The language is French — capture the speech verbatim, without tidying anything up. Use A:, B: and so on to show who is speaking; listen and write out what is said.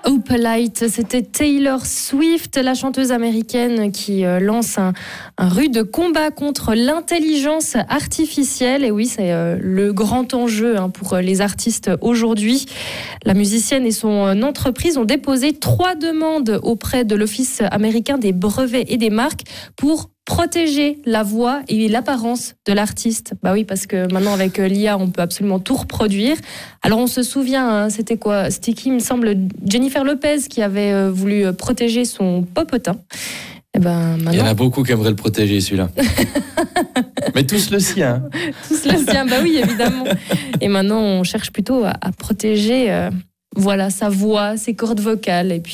A: Opalite, c'était Taylor Swift, la chanteuse américaine qui lance un, un rude combat contre l'intelligence artificielle. Et oui, c'est le grand enjeu pour les artistes aujourd'hui. La musicienne et son entreprise ont déposé trois demandes auprès de l'Office américain des brevets et des marques pour protéger la voix et l'apparence de l'artiste. Bah oui, parce que maintenant avec l'I A, on peut absolument tout reproduire. Alors on se souvient, hein, c'était quoi ? C'était qui, il me semble, Jennifer Lopez qui avait voulu protéger son popotin. Et ben maintenant...
B: Il y en a beaucoup qui aimeraient le protéger, celui-là. Mais tous le sien.
A: Tous le sien, bah oui, évidemment. Et maintenant, on cherche plutôt à, à protéger, euh, voilà, sa voix, ses cordes vocales, et puis